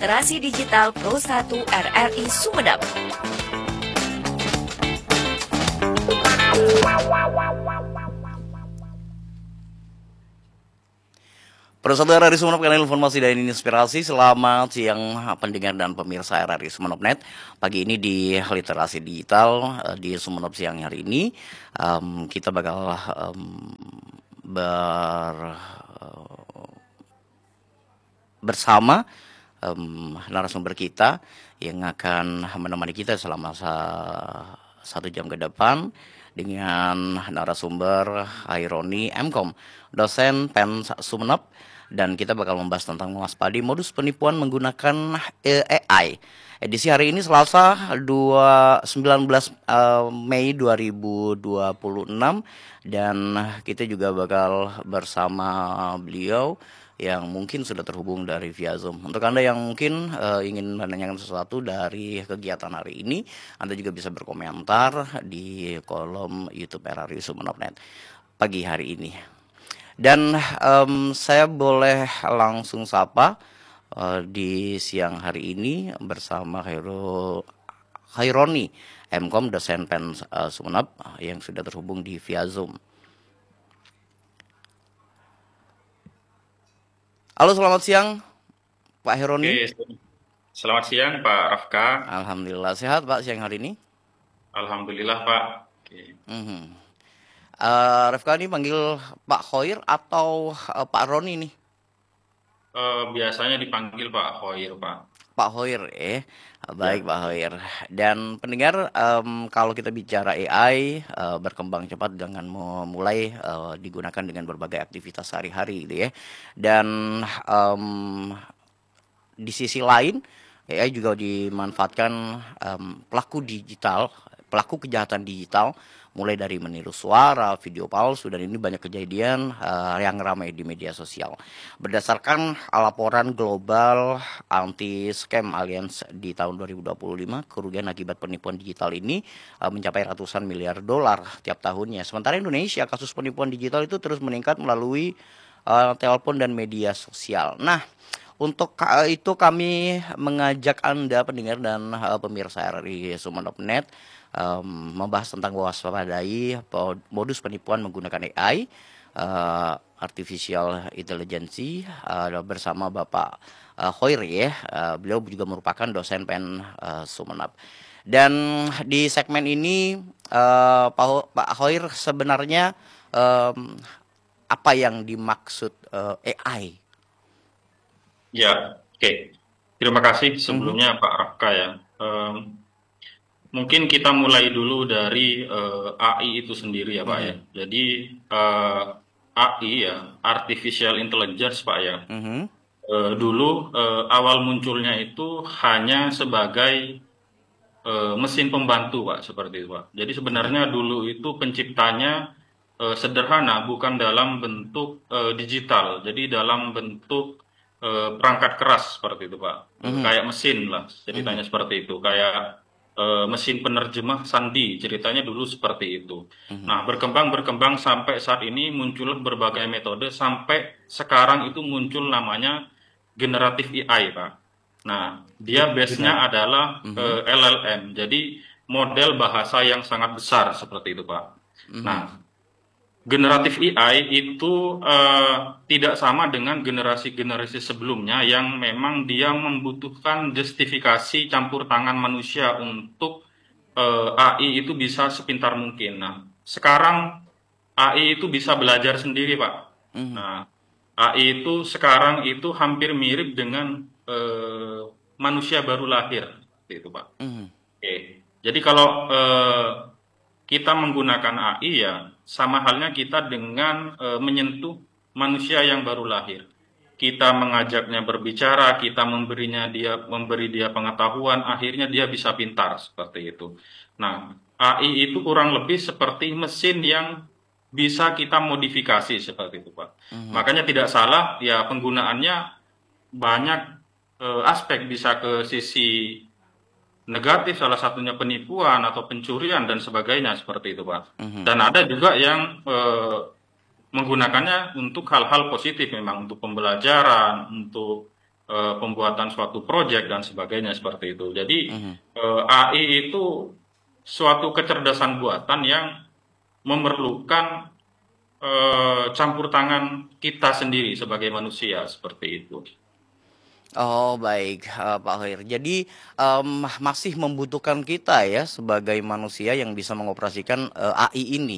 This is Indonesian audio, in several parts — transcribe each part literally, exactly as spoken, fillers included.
Literasi Digital Pro satu R R I Sumedap. Pro satu R R I Sumeneb, kanal informasi dan inspirasi. Selamat siang pendengar dan pemirsa R R I Sumeneb Net. Pagi ini di Literasi Digital di Sumeneb siang hari ini um, kita bakal um, ber uh, bersama um, narasumber kita yang akan menemani kita selama sa satu jam ke depan dengan narasumber Haironi M Com, dosen P E N Sumeneb. Dan kita bakal membahas tentang mewaspadai modus penipuan menggunakan A I. Edisi hari ini Selasa sembilan belas Mei dua ribu dua puluh enam, dan kita juga bakal bersama beliau yang mungkin sudah terhubung dari via Zoom. Untuk Anda yang mungkin uh, ingin menanyakan sesuatu dari kegiatan hari ini, Anda juga bisa berkomentar di kolom YouTube R R I Sumeneb Net pagi hari ini. Dan um, saya boleh langsung sapa uh, di siang hari ini bersama Hairo, Haironi M Com, dosen P E N uh, Sumeneb yang sudah terhubung di via Zoom. Halo, selamat siang Pak Haironi. Oke, selamat siang Pak Rafka. Alhamdulillah sehat Pak siang hari ini. Alhamdulillah Pak. Oke. Mm-hmm. Uh, Rafka ini panggil Pak Khoir atau uh, Pak Roni nih? Uh, biasanya dipanggil Pak Khoir, Pak. Pak Khoir, eh baik ya. Pak Khoir. Dan pendengar, um, kalau kita bicara A I uh, berkembang cepat dengan memulai uh, digunakan dengan berbagai aktivitas sehari-hari, gitu ya. Dan um, di sisi lain, A I juga dimanfaatkan um, pelaku digital, pelaku kejahatan digital, mulai dari meniru suara, video palsu, dan ini banyak kejadian uh, yang ramai di media sosial. Berdasarkan laporan Global Anti-Scam Alliance di tahun dua ribu dua puluh lima, kerugian akibat penipuan digital ini uh, mencapai ratusan miliar dolar tiap tahunnya. Sementara Indonesia, kasus penipuan digital itu terus meningkat melalui uh, telepon dan media sosial. Nah, untuk itu kami mengajak Anda pendengar dan uh, pemirsa R R I Sumeneb Net um, membahas tentang mewaspadai modus penipuan menggunakan A I, uh, artificial intelligence, uh, bersama Bapak uh, Khoir ya. Uh, beliau juga merupakan dosen P E N uh, Sumeneb. Dan di segmen ini uh, Pak, Pak Khoir, sebenarnya um, apa yang dimaksud uh, A I? Ya, oke. Okay. Terima kasih sebelumnya mm-hmm. Pak Rafka ya. Um, mungkin kita mulai dulu dari uh, A I itu sendiri ya Pak mm-hmm. ya. Jadi uh, A I ya, artificial intelligence Pak ya. Mm-hmm. Uh, dulu uh, awal munculnya itu hanya sebagai uh, mesin pembantu Pak, seperti itu Pak. Jadi sebenarnya dulu itu penciptanya uh, sederhana, bukan dalam bentuk uh, digital. Jadi dalam bentuk Uh, perangkat keras seperti itu Pak, mm-hmm. kayak mesin lah ceritanya, mm-hmm. seperti itu, kayak uh, mesin penerjemah sandi ceritanya dulu seperti itu. Mm-hmm. Nah berkembang berkembang sampai saat ini muncul berbagai metode, sampai sekarang itu muncul namanya generatif A I Pak. Nah dia base-nya adalah mm-hmm. uh, L L M, jadi model bahasa yang sangat besar seperti itu Pak. Mm-hmm. Nah generatif A I itu uh, tidak sama dengan generasi-generasi sebelumnya yang memang dia membutuhkan justifikasi campur tangan manusia untuk uh, A I itu bisa sepintar mungkin. Nah, sekarang A I itu bisa belajar sendiri, Pak. Mm. Nah, A I itu sekarang itu hampir mirip dengan uh, manusia baru lahir, itu Pak. Mm. Oke, okay. Jadi kalau uh, kita menggunakan A I ya sama halnya kita dengan e, menyentuh manusia yang baru lahir. Kita mengajaknya berbicara, kita memberinya dia memberi dia pengetahuan, akhirnya dia bisa pintar seperti itu. Nah, A I itu kurang lebih seperti mesin yang bisa kita modifikasi seperti itu, Pak. Mm-hmm. Makanya tidak salah ya penggunaannya banyak e, aspek, bisa ke sisi negatif, salah satunya penipuan atau pencurian dan sebagainya seperti itu Pak. Mm-hmm. Dan ada juga yang e, menggunakannya untuk hal-hal positif, memang untuk pembelajaran, untuk uh, pembuatan suatu proyek dan sebagainya seperti itu. Jadi Mhm. uh, A I itu suatu kecerdasan buatan yang memerlukan uh, campur tangan kita sendiri sebagai manusia seperti itu. Oh baik, eee, Pak Hoir. Jadi, mmm, masih membutuhkan kita ya sebagai manusia yang bisa mengoperasikan, eee, A I ini?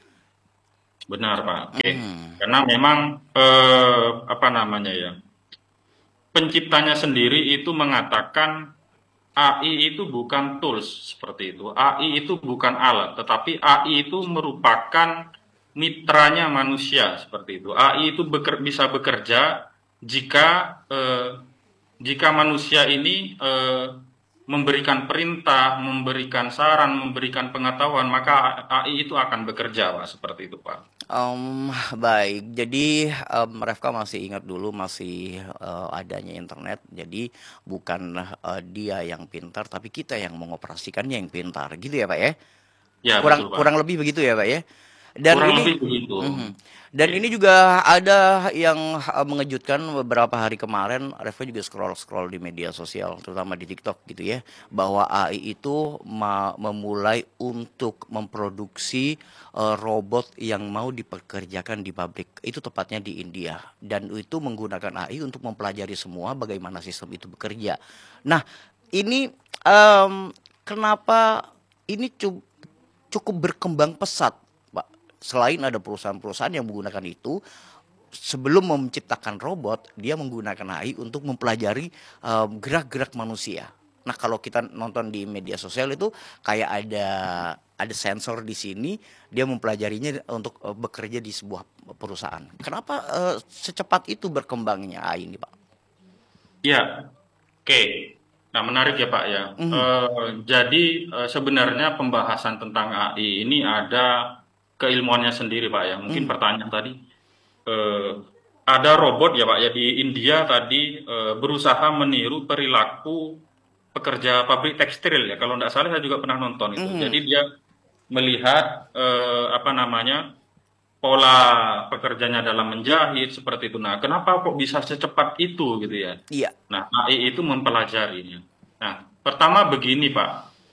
Benar, Pak. Oke. Mmm. Karena memang eh, apa namanya ya, penciptanya sendiri itu mengatakan A I itu bukan tools seperti itu. A I itu bukan alat, tetapi A I itu merupakan mitranya manusia seperti itu. A I itu beker, bisa bekerja jika eh, jika manusia ini eh, memberikan perintah, memberikan saran, memberikan pengetahuan, maka A I itu akan bekerja, Pak, seperti itu, Pak. Mmm, baik. Jadi, mmm, Refka masih ingat dulu masih, eee, adanya internet. Jadi bukan, eee, dia yang pintar, tapi kita yang mengoperasikannya yang pintar, gitu ya, Pak, ya? Ya, betul, Kurang Pak. kurang lebih begitu ya, Pak, ya? Dan Kurang ini lebih begitu. mhm, dan Oke. ini juga ada yang, eee, mengejutkan beberapa hari kemarin, Refka juga scroll-scroll di media sosial, terutama di TikTok gitu ya, bahwa A I itu ma memulai untuk memproduksi, eee, robot yang mau dipekerjakan di pabrik, itu tepatnya di India, dan itu menggunakan A I untuk mempelajari semua bagaimana sistem itu bekerja. Nah, ini, mmm, kenapa ini cu cukup berkembang pesat, Pak. Selain ada perusahaan-perusahaan yang menggunakan itu, sebelum menciptakan robot, dia menggunakan A I untuk mempelajari eh, gerak-gerak manusia. Nah, kalau kita nonton di media sosial itu kayak ada ada sensor di sini, dia mempelajarinya untuk eh, bekerja di sebuah perusahaan. Kenapa eh, secepat itu berkembangnya A I ini, Pak? Ya, oke. Nah, menarik ya, Pak, ya. Mhm, Eh, jadi eh, sebenarnya pembahasan tentang A I ini ada keilmuannya sendiri, Pak, ya. Mungkin mhm, pertanyaan tadi, eh, ada robot ya, Pak, ya, di India tadi eh, berusaha meniru perilaku pekerja pabrik tekstil ya. Kalau nggak salah saya juga pernah nonton itu. mhm. Jadi dia melihat eh, apa namanya pola pekerjanya dalam menjahit seperti itu. Nah, kenapa kok bisa secepat itu gitu ya? Iya. Nah, A I itu mempelajarinya. Nah, pertama begini, Pak.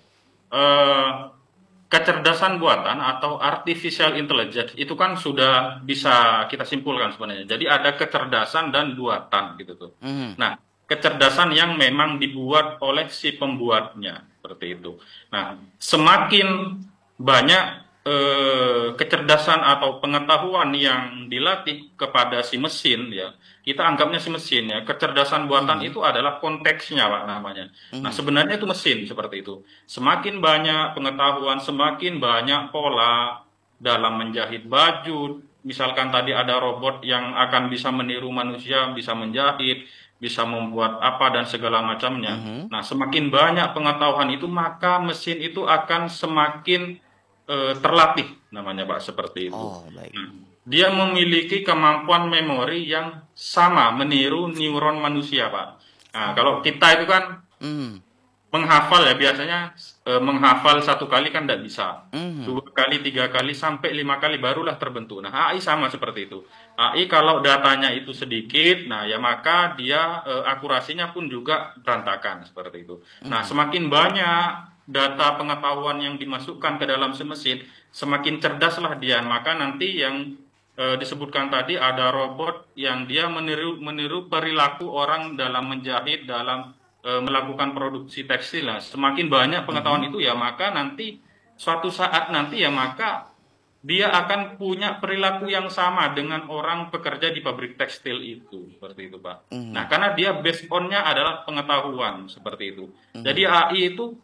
Eh, kecerdasan buatan atau artificial intelligence itu kan sudah bisa kita simpulkan sebenarnya. Jadi ada kecerdasan dan buatan gitu tuh. Mhm, Nah, kecerdasan yang memang dibuat oleh si pembuatnya seperti itu. Nah, semakin banyak eh, kecerdasan atau pengetahuan yang dilatih kepada si mesin ya, kita anggapnya si mesin ya, kecerdasan buatan mhm, itu adalah konteksnya, Pak, namanya. Nah, mhm, sebenarnya itu mesin seperti itu. Semakin banyak pengetahuan, semakin banyak pola dalam menjahit baju. Misalkan tadi ada robot yang akan bisa meniru manusia, bisa menjahit, bisa membuat apa dan segala macamnya. mhm. Nah, semakin banyak pengetahuan itu, maka mesin itu akan semakin eh, terlatih, namanya, Pak, seperti itu. Oh, baik. Nah, dia memiliki kemampuan memori yang sama, meniru neuron manusia, Pak. Nah, kalau kita itu kan Mhm, menghafal ya biasanya eh, menghafal satu kali kan tidak bisa. mhm, Dua kali, tiga kali, sampai lima kali barulah terbentuk. Nah, A I sama seperti itu. A I kalau datanya itu sedikit, nah ya maka dia eh, akurasinya pun juga berantakan seperti itu. Nah, mhm. semakin banyak data pengetahuan yang dimasukkan ke dalam si mesin, semakin cerdaslah dia. Maka nanti yang eh, disebutkan tadi ada robot yang dia meniru meniru perilaku orang dalam menjahit, dalam eh, melakukan produksi tekstil. Nah, semakin banyak Mhm. pengetahuan itu ya maka nanti suatu saat nanti ya maka dia akan punya perilaku yang sama dengan orang pekerja di pabrik tekstil itu seperti itu, Pak. Nah, Mhm, karena dia based on-nya adalah pengetahuan seperti itu. Jadi mhm. A I itu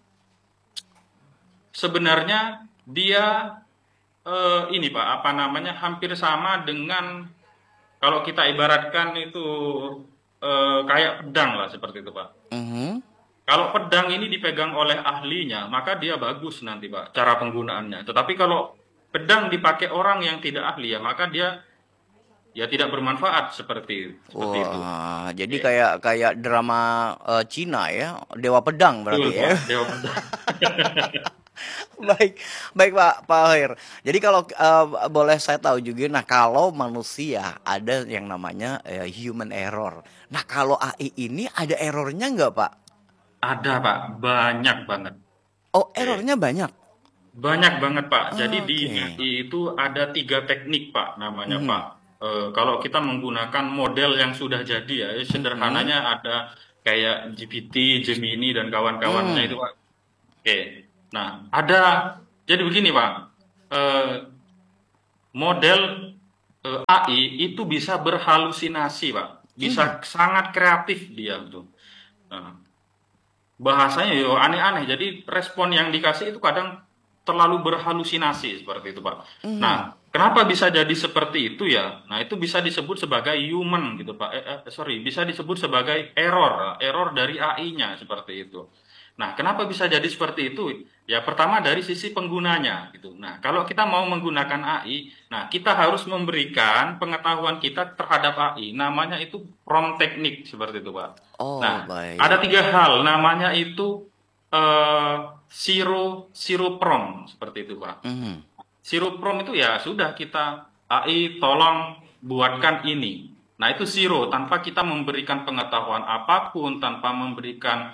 sebenarnya dia eh, ini Pak, apa namanya hampir sama dengan kalau kita ibaratkan itu eh, kayak pedang lah seperti itu, Pak. Mhm. Kalau pedang ini dipegang oleh ahlinya, maka dia bagus nanti, Pak, cara penggunaannya. Tetapi kalau pedang dipakai orang yang tidak ahli ya, maka dia ya tidak bermanfaat seperti seperti itu. Wah, jadi Oke. kayak kayak drama, eee, Cina ya, Dewa Pedang Betul, berarti ya? Pak, dewa pedang. Baik, baik Pak Pak Hoir. Jadi kalau eh, boleh saya tahu juga, nah kalau manusia ada yang namanya eh, human error. Nah kalau A I ini ada errornya nggak Pak? Ada Pak, banyak banget. Oh Oke. errornya banyak. Banyak banget Pak. Jadi di Oke. A I itu ada tiga teknik Pak namanya Pak. Mhm, Eh, kalau kita menggunakan model yang sudah jadi ya, mhm, sederhananya ada kayak G P T, Gemini dan kawan-kawannya itu hmm, Pak. Oke. Nah, ada jadi begini Pak. Eh, Model eh, A I itu bisa berhalusinasi Pak. Bisa mhm. sangat kreatif dia tuh. Nah, bahasanya yo aneh-aneh. Jadi respon yang dikasih itu kadang terlalu berhalusinasi seperti itu, Pak. Mhm. Nah, kenapa bisa jadi seperti itu ya? Nah, itu bisa disebut sebagai human gitu, Pak. Eh, eh, sorry, bisa disebut sebagai error, error dari A I-nya seperti itu. Nah, kenapa bisa jadi seperti itu? Ya, pertama dari sisi penggunanya gitu. Nah, kalau kita mau menggunakan A I, nah kita harus memberikan pengetahuan kita terhadap A I. Namanya itu prompt teknik seperti itu, Pak. Oh Nah, ada baik. tiga hal, namanya itu eh zero zero prompt seperti itu, Pak. Mhm. Zero prompt itu ya sudah kita A I tolong buatkan ini. Nah, itu zero tanpa kita memberikan pengetahuan apapun, tanpa memberikan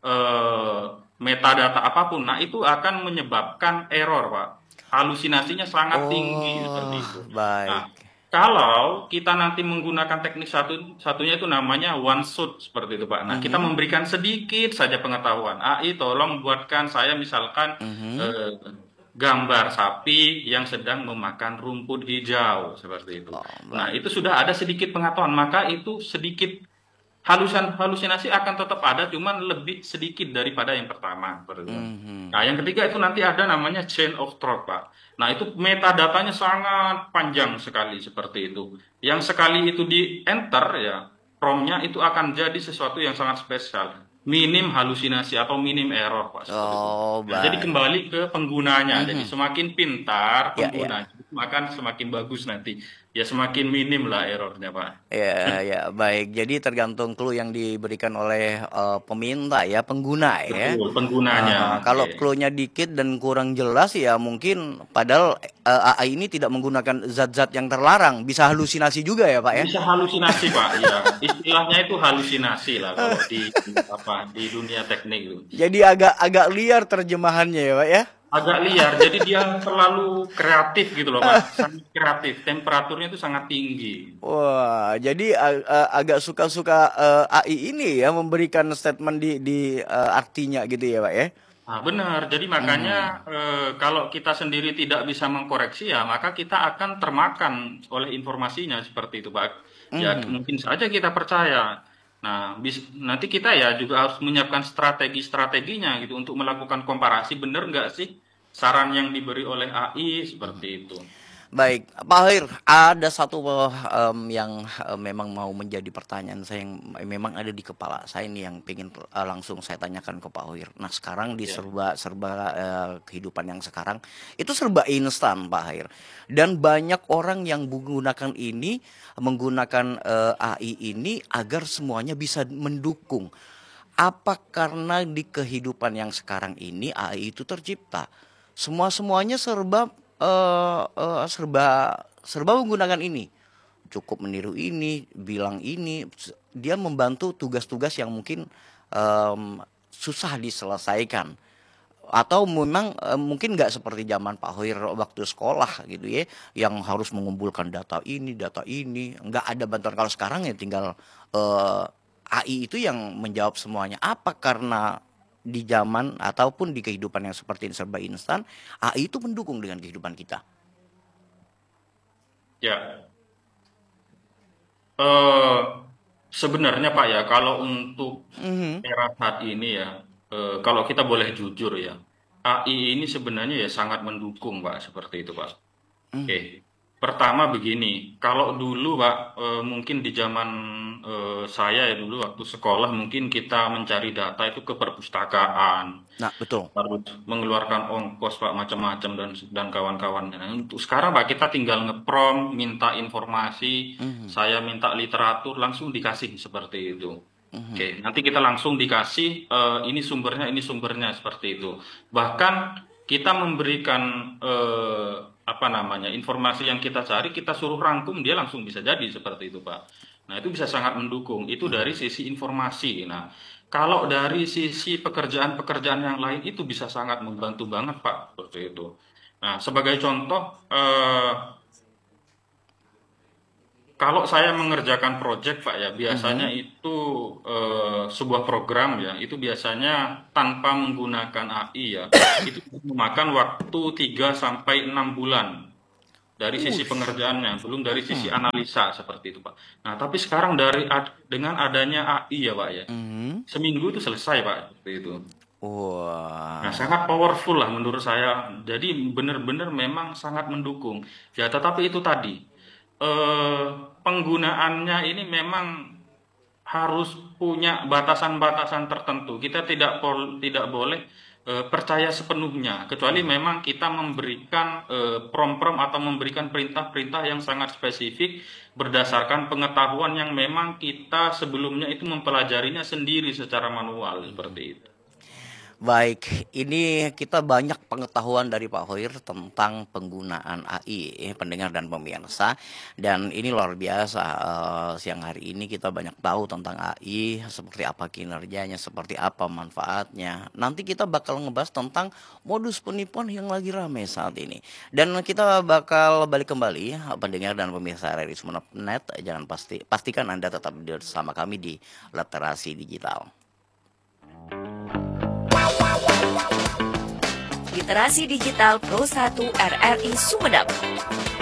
eh, metadata apapun. Nah, itu akan menyebabkan error, Pak. Halusinasinya sangat tinggi seperti Oh itu. Nah, baik. kalau kita nanti menggunakan teknik satu satunya itu namanya one shot seperti itu Pak. Nah, kita Mhm, memberikan sedikit saja pengetahuan. A I tolong buatkan saya misalkan mhm. eh, gambar sapi yang sedang memakan rumput hijau seperti itu. Oh Nah, baik. itu sudah ada sedikit pengetahuan, maka itu sedikit halusan halusinasi akan tetap ada, cuman lebih sedikit daripada yang pertama. Seperti itu. Mhm. Nah, yang ketiga itu nanti ada namanya chain of thought, Pak. Nah, itu metadatanya sangat panjang sekali seperti itu. Yang sekali itu di enter ya, prompt-nya itu akan jadi sesuatu yang sangat spesial. Minim halusinasi atau minim error, Pak, seperti itu. Oh Nah, jadi baik. kembali ke penggunanya. Jadi Mhm. semakin pintar Ya ya. penggunanya, akan semakin bagus nanti. Ya semakin minim lah errornya, Pak. Ya, ya, baik. Jadi tergantung clue yang diberikan oleh eh, peminta ya, pengguna ya. Betul, penggunanya. Eh, Oke. kalau clue-nya dikit dan kurang jelas ya mungkin padahal eh, A I ini tidak menggunakan zat-zat yang terlarang, bisa halusinasi juga ya, Pak ya. Bisa halusinasi, Pak. Ya, istilahnya itu halusinasi lah kalau di apa di dunia teknik itu. Jadi agak agak liar terjemahannya ya, Pak ya. Agak liar, jadi dia terlalu kreatif gitu loh, Pak. Sangat kreatif. Temperaturnya itu sangat tinggi. Wah, jadi a- a- agak suka-suka eh, A I ini ya memberikan statement di di eh, artinya gitu ya, Pak ya. Nah, benar. Jadi Mhm. makanya eh, kalau kita sendiri tidak bisa mengkoreksi ya, maka kita akan termakan oleh informasinya seperti itu, Pak. Ya, Mhm. mungkin saja kita percaya. Nah, bis- nanti kita ya juga harus menyiapkan strategi-strateginya gitu untuk melakukan komparasi. Benar nggak sih saran yang diberi oleh A I seperti itu? Baik, Pak Hoir, ada satu em, yang eh, memang mau menjadi pertanyaan saya yang memang ada di kepala saya ini yang pengen eh, langsung saya tanyakan ke Pak Hoir. Nah, sekarang di Ya, serba serba eh, kehidupan yang sekarang itu serba instan, Pak Hoir. Dan banyak orang yang menggunakan ini menggunakan eh, A I ini agar semuanya bisa mendukung. Apa karena di kehidupan yang sekarang ini A I itu tercipta? Semua-semuanya serba eh, eh, serba serba menggunakan ini. Cukup meniru ini, bilang ini, dia membantu tugas-tugas yang mungkin em, susah diselesaikan. Atau memang eh, mungkin nggak seperti zaman Pak Hoir waktu sekolah gitu ya, yang harus mengumpulkan data ini, data ini, nggak ada bantuan. Kalau sekarang ya tinggal eh, A I itu yang menjawab semuanya. Apa karena di zaman ataupun di kehidupan yang seperti ini serba instan, A I itu mendukung dengan kehidupan kita. ya. Eh, Sebenarnya Pak ya, kalau untuk Mhm. era saat ini ya, eh, kalau kita boleh jujur ya, A I ini sebenarnya ya sangat mendukung Pak, seperti itu Pak. Oke, Mhm. pertama begini, kalau dulu Pak, eh, mungkin di zaman eh, saya ya dulu waktu sekolah mungkin kita mencari data itu ke perpustakaan, Nah, betul. harus mengeluarkan ongkos Pak macam-macam dan dan kawan-kawannya. Nah, untuk sekarang Pak kita tinggal ngeprompt, minta informasi, Mhm. saya minta literatur langsung dikasih seperti itu. Mhm. Oke, nanti kita langsung dikasih eh, ini sumbernya, ini sumbernya seperti itu. Bahkan kita memberikan eh, apa namanya informasi yang kita cari, kita suruh rangkum, dia langsung bisa jadi seperti itu, Pak. Nah, itu bisa sangat mendukung. Itu dari sisi informasi. Nah, kalau dari sisi pekerjaan-pekerjaan yang lain itu bisa sangat membantu banget, Pak, seperti itu. Nah, sebagai contoh, eh, kalau saya mengerjakan proyek, Pak, ya biasanya Mhm. itu eh, sebuah program ya, itu biasanya tanpa menggunakan A I ya, itu memakan waktu tiga sampai enam bulan dari sisi Wush. pengerjaannya, belum dari sisi Mhm. analisa seperti itu, Pak. Nah, tapi sekarang dari ad- dengan adanya A I ya, Pak, ya, Mhm. seminggu itu selesai, Pak, seperti itu. Nah, Wah. sangat powerful lah menurut saya. Jadi benar-benar memang sangat mendukung. Ya, tetapi itu tadi, eh, penggunaannya ini memang harus punya batasan-batasan tertentu. Kita tidak pol- tidak boleh eh, percaya sepenuhnya, kecuali memang kita memberikan eh, prom-prom atau memberikan perintah-perintah yang sangat spesifik berdasarkan pengetahuan yang memang kita sebelumnya itu mempelajarinya sendiri secara manual seperti itu. Baik, ini kita banyak pengetahuan dari Pak Hoir tentang penggunaan A I, eh, pendengar dan pemirsa. Dan ini luar biasa, eh, siang hari ini kita banyak tahu tentang A I, seperti apa kinerjanya, seperti apa manfaatnya. Nanti kita bakal ngebahas tentang modus penipuan yang lagi rame saat ini. Dan kita bakal balik kembali, eh, pendengar dan pemirsa R R I Sumeneb titik net. Jangan pasti pastikan Anda tetap bersama kami di Literasi Digital. Literasi Digital Pro satu R R I Sumedap.